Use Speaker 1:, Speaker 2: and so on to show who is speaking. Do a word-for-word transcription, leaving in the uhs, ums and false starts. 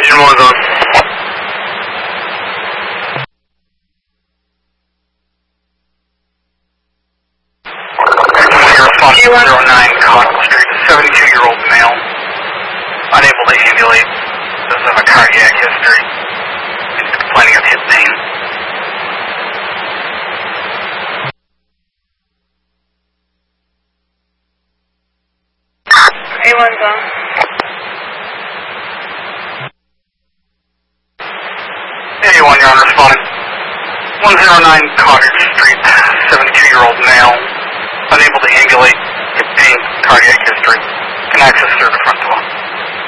Speaker 1: Station one zone. You're responding to zero nine Cotton Street, seventy-two-year-old male, unable to ambulate, does have a cardiac history, and complaining of hip pain.
Speaker 2: A one zone.
Speaker 1: A one, you're on responding. one zero nine Cottage Street, seventy-two-year-old male, unable to ambulate, hip pain, cardiac history, can access through the front door.